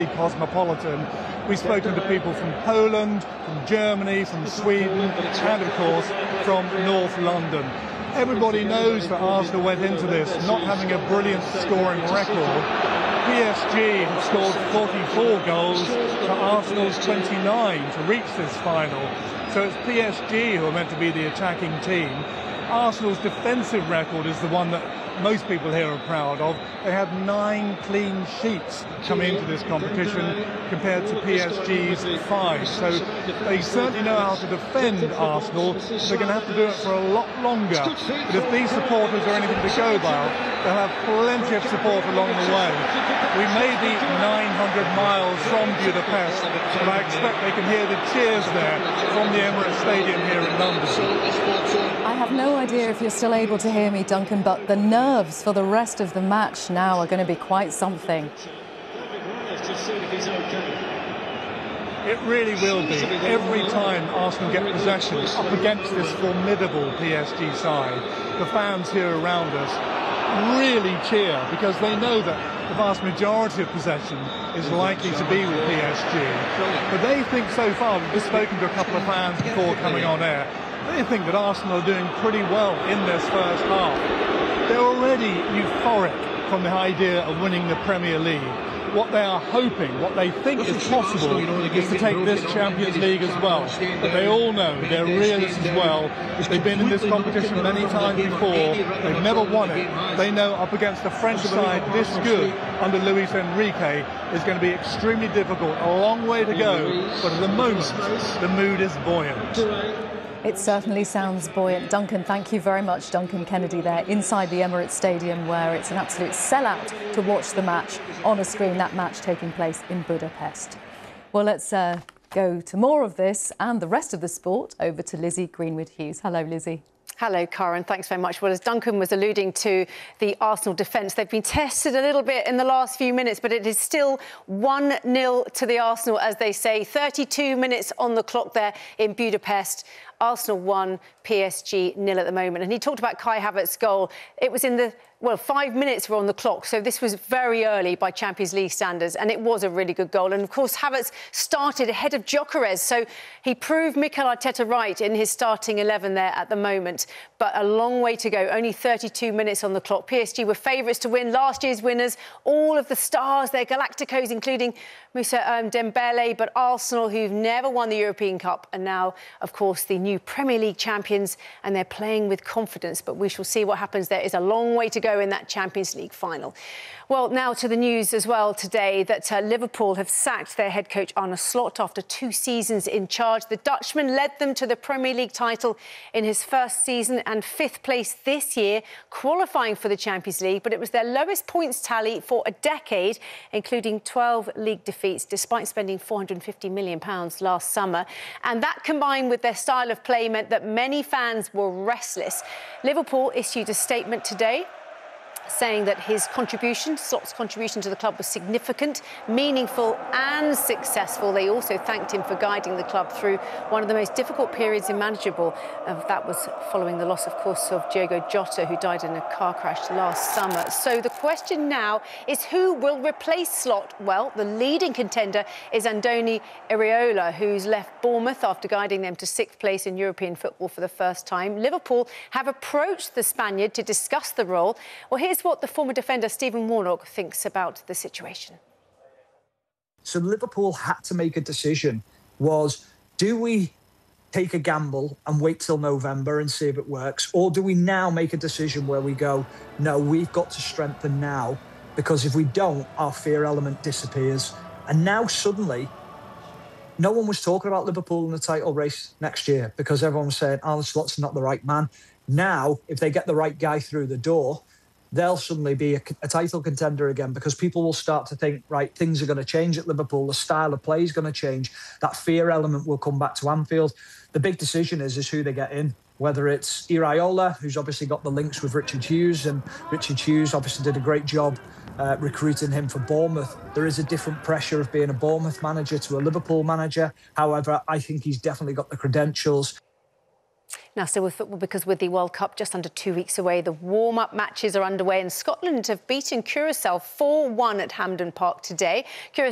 cosmopolitan. We've spoken to people from Poland, from Germany, from Sweden, and of course from North London. Everybody knows that Arsenal went into this not having a brilliant scoring record. PSG have scored 44 goals to Arsenal's 29 to reach this final. So it's PSG who are meant to be the attacking team. Arsenal's defensive record is the one that most people here are proud of. They had 9 clean sheets coming into this competition compared to PSG's 5. So they certainly know how to defend Arsenal. They're going to have to do it for a lot longer. But if these supporters are anything to go by, they'll have plenty of support along the way. We may be 900 miles from Budapest, but I expect they can hear the cheers there from the Emirates Stadium here in London. I have no idea if you're still able to hear me, Duncan, but the nerves for the rest of the match now are going to be quite something. It really will be. Every time Arsenal get possession up against this formidable PSG side, the fans here around us really cheer because they know that the vast majority of possession is likely to be with PSG. But they think so far, we've spoken to a couple of fans before coming on air, they think that Arsenal are doing pretty well in this first half. They're already euphoric from the idea of winning the Premier League. What they are hoping, what they think is possible, is to take this Champions League as well. But they all know, they're realists as well. They've been in this competition many times before. They've never won it. They know up against a French side this good under Luis Enrique is going to be extremely difficult. A long way to go. But at the moment, the mood is buoyant. It certainly sounds buoyant. Duncan, thank you very much. Duncan Kennedy there inside the Emirates Stadium, where it's an absolute sellout to watch the match on a screen, that match taking place in Budapest. Well, let's go to more of this and the rest of the sport. Over to Lizzie Greenwood-Hughes. Hello, Lizzie. Hello, Karen. Thanks very much. Well, as Duncan was alluding to the Arsenal defence, they've been tested a little bit in the last few minutes, but it is still 1-0 to the Arsenal, as they say. 32 minutes on the clock there in Budapest. Arsenal 1, PSG 0 at the moment. And he talked about Kai Havertz's goal. It was in the, 5 minutes were on the clock. So this was very early by Champions League standards. And it was a really good goal. And of course, Havertz started ahead of Gyökeres. So he proved Mikel Arteta right in his starting 11 there at the moment. But a long way to go. Only 32 minutes on the clock. PSG were favourites to win, last year's winners. All of the stars, their Galacticos, including Moussa Dembele. But Arsenal, who've never won the European Cup, and now, of course, the new Premier League champions, and they're playing with confidence. But we shall see what happens. There is a long way to go in that Champions League final. Well, now to the news as well today that Liverpool have sacked their head coach Arne Slot after 2 seasons in charge. The Dutchman led them to the Premier League title in his first season and 5th place this year, qualifying for the Champions League. But it was their lowest points tally for a decade, including 12 league defeats, despite spending £450 million last summer. And that, combined with their style of play, meant that many fans were restless. Liverpool issued a statement today saying that Slot's contribution to the club was significant, meaningful and successful. They also thanked him for guiding the club through one of the most difficult periods imaginable. That was following the loss, of course, of Diogo Jota, who died in a car crash last summer. So the question now is who will replace Slot? Well, the leading contender is Andoni Iraola, who's left Bournemouth after guiding them to 6th place in European football for the first time. Liverpool have approached the Spaniard to discuss the role. Well, here's what the former defender Stephen Warnock thinks about the situation. So Liverpool had to make a decision. Do we take a gamble and wait till November and see if it works? Or do we now make a decision where we go, no, we've got to strengthen now, because if we don't, our fear element disappears. And now suddenly, no one was talking about Liverpool in the title race next year because everyone was saying Arne Slot's not the right man. Now, if they get the right guy through the door, they'll suddenly be a title contender again, because people will start to think, right, things are going to change at Liverpool. The style of play is going to change. That fear element will come back to Anfield. The big decision is who they get in, whether it's Iraola, who's obviously got the links with Richard Hughes, and Richard Hughes obviously did a great job recruiting him for Bournemouth. There is a different pressure of being a Bournemouth manager to a Liverpool manager. However, I think he's definitely got the credentials. Now, still with football, because with the World Cup just under 2 weeks away, the warm-up matches are underway and Scotland have beaten Curaçao 4-1 at Hampden Park today.